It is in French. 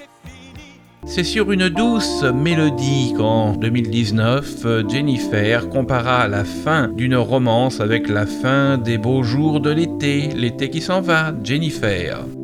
C'est sur une douce mélodie qu'en 2019, Jennifer compara la fin d'une romance avec la fin des beaux jours de l'été qui s'en va, Jennifer.